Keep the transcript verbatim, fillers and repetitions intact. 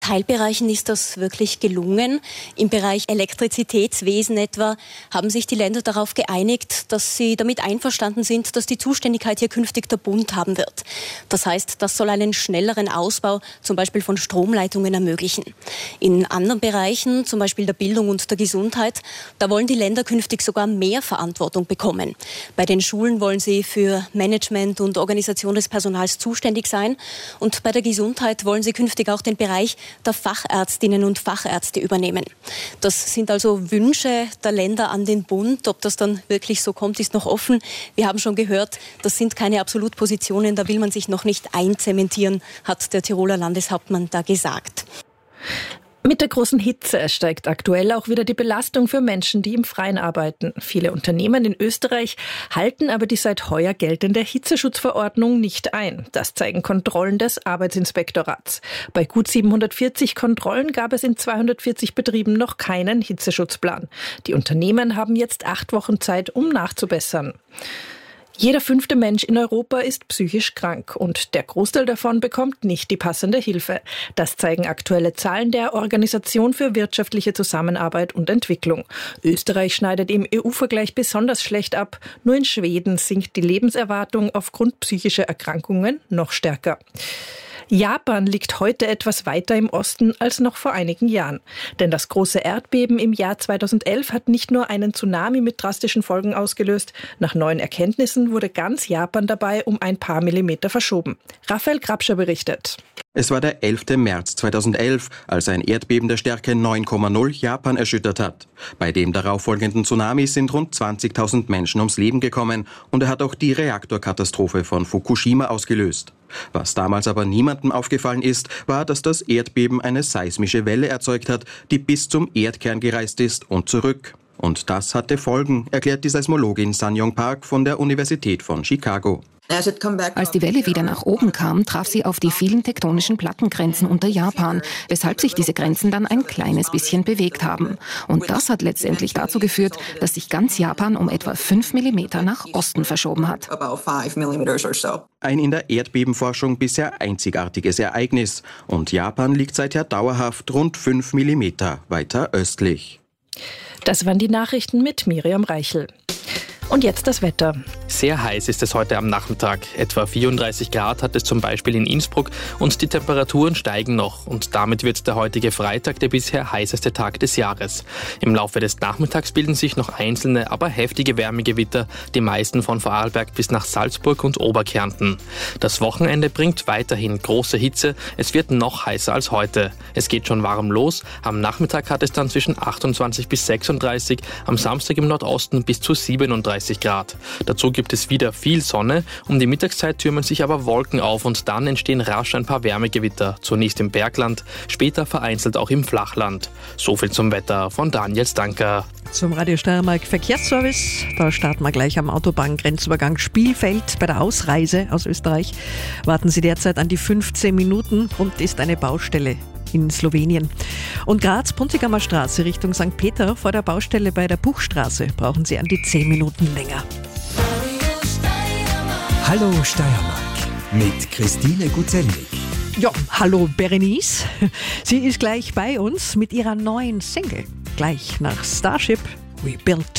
Teilbereichen ist das wirklich gelungen. Im Bereich Elektrizitätswesen etwa haben sich die Länder darauf geeinigt, dass sie damit einverstanden sind, dass die Zuständigkeit hier künftig der Bund haben wird. Das heißt, das soll einen schnelleren Ausbau zum Beispiel von Stromleitungen ermöglichen. In anderen Bereichen, zum Beispiel der Bildung und der Gesundheit, da wollen die Länder künftig sogar mehr Verantwortung bekommen. Bei den Schulen wollen sie für Management und Organisation des Personals zuständig sein. Und bei der Gesundheit wollen sie künftig auch den Bereich der Fachärztinnen und Fachärzte übernehmen. Das sind also Wünsche der Länder an den Bund. Ob das dann wirklich so kommt, ist noch offen. Wir haben schon gehört, das sind keine Absolutpositionen, da will man sich noch nicht einzementieren, hat der Tiroler Landeshauptmann da gesagt. Mit der großen Hitze steigt aktuell auch wieder die Belastung für Menschen, die im Freien arbeiten. Viele Unternehmen in Österreich halten aber die seit heuer geltende Hitzeschutzverordnung nicht ein. Das zeigen Kontrollen des Arbeitsinspektorats. Bei gut siebenhundertvierzig Kontrollen gab es in zweihundertvierzig Betrieben noch keinen Hitzeschutzplan. Die Unternehmen haben jetzt acht Wochen Zeit, um nachzubessern. Jeder fünfte Mensch in Europa ist psychisch krank und der Großteil davon bekommt nicht die passende Hilfe. Das zeigen aktuelle Zahlen der Organisation für wirtschaftliche Zusammenarbeit und Entwicklung. Österreich schneidet im E U-Vergleich besonders schlecht ab. Nur in Schweden sinkt die Lebenserwartung aufgrund psychischer Erkrankungen noch stärker. Japan liegt heute etwas weiter im Osten als noch vor einigen Jahren. Denn das große Erdbeben im Jahr zweitausendelf hat nicht nur einen Tsunami mit drastischen Folgen ausgelöst. Nach neuen Erkenntnissen wurde ganz Japan dabei um ein paar Millimeter verschoben. Raphael Grabscher berichtet. Es war der elfte März zweitausendelf, als ein Erdbeben der Stärke neun Komma null Japan erschüttert hat. Bei dem darauffolgenden Tsunami sind rund zwanzigtausend Menschen ums Leben gekommen und er hat auch die Reaktorkatastrophe von Fukushima ausgelöst. Was damals aber niemandem aufgefallen ist, war, dass das Erdbeben eine seismische Welle erzeugt hat, die bis zum Erdkern gereist ist und zurück. Und das hatte Folgen, erklärt die Seismologin Sang-Yong Park von der Universität von Chicago. Als die Welle wieder nach oben kam, traf sie auf die vielen tektonischen Plattengrenzen unter Japan, weshalb sich diese Grenzen dann ein kleines bisschen bewegt haben. Und das hat letztendlich dazu geführt, dass sich ganz Japan um etwa fünf Millimeter nach Osten verschoben hat. Ein in der Erdbebenforschung bisher einzigartiges Ereignis. Und Japan liegt seither dauerhaft rund fünf Millimeter weiter östlich. Das waren die Nachrichten mit Miriam Reichel. Und jetzt das Wetter. Sehr heiß ist es heute am Nachmittag. Etwa vierunddreißig Grad hat es zum Beispiel in Innsbruck und die Temperaturen steigen noch. Und damit wird der heutige Freitag der bisher heißeste Tag des Jahres. Im Laufe des Nachmittags bilden sich noch einzelne, aber heftige Wärmegewitter, die meisten von Vorarlberg bis nach Salzburg und Oberkärnten. Das Wochenende bringt weiterhin große Hitze. Es wird noch heißer als heute. Es geht schon warm los. Am Nachmittag hat es dann zwischen achtundzwanzig bis sechsunddreißig, am Samstag im Nordosten bis zu siebenunddreißig Grad. Dazu gibt es wieder viel Sonne. Um die Mittagszeit türmen sich aber Wolken auf und dann entstehen rasch ein paar Wärmegewitter. Zunächst im Bergland, später vereinzelt auch im Flachland. So viel zum Wetter von Daniel Stanker. Zum Radio Steiermark Verkehrsservice. Da starten wir gleich am Autobahngrenzübergang Spielfeld. Bei der Ausreise aus Österreich warten Sie derzeit an die fünfzehn Minuten und ist eine Baustelle in Slowenien. Und Graz, Punzigamer Straße Richtung Sankt Peter vor der Baustelle bei der Buchstraße brauchen Sie an die zehn Minuten länger. Hallo Steiermark mit Christine Gutzelnig. Ja, hallo Berenice. Sie ist gleich bei uns mit ihrer neuen Single. Gleich nach Starship We Built